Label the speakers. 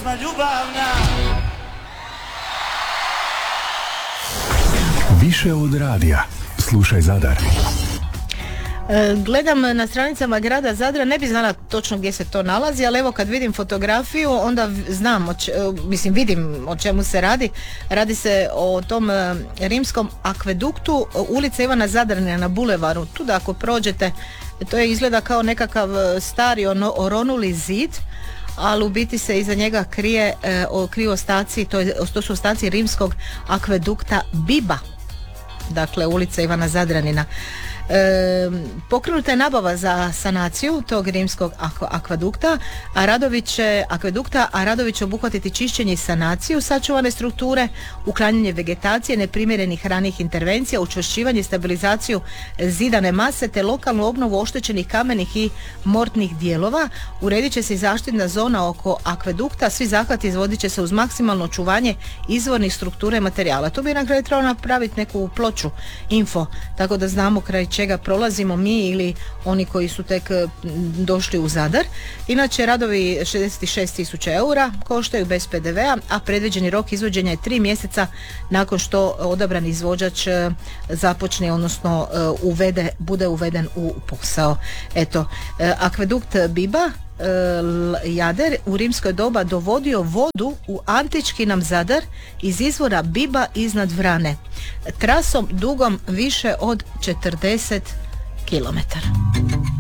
Speaker 1: pjesma ljubavna.
Speaker 2: Više od radija. Slušaj Zadar.
Speaker 3: Gledam na stranicama grada Zadra, ne bi znala točno gdje se to nalazi, ali evo kad vidim fotografiju onda znam, vidim o čemu se radi. Radi se o tom rimskom akveduktu, ulica Ivana Zadranina na bulevaru. Tu da ako prođete, to je izgleda kao nekakav stari oronuli zid, ali u biti se iza njega kriju ostaci, to su ostaci rimskog akvedukta Biba, dakle ulica Ivana Zadranina. Pokrenuta je nabava za sanaciju tog rimskog akvedukta, a radovi će obuhvatiti čišćenje i sanaciju sačuvane strukture, uklanjanje vegetacije, neprimjerenih ranih intervencija, učvršćivanje i stabilizaciju zidane mase te lokalnu obnovu oštećenih kamenih i mortnih dijelova. Uredit će se i zaštitna zona oko akvedukta, svi zahvati izvodit će se uz maksimalno očuvanje izvornih struktura i materijala. Tu bi na kraju trebalo napraviti neku ploču info, tako da znamo kraj čega prolazimo mi ili oni koji su tek došli u Zadar. Inače, radovi 66.000 eura koštaju bez PDV-a, a predviđeni rok izvođenja je 3 mjeseca nakon što odabrani izvođač započne, odnosno bude uveden u posao. Eto, akvedukt Biba Jader u rimskoj doba dovodio vodu u antički nam Zadar iz izvora Biba iznad Vrane, trasom dugom više od 40 km.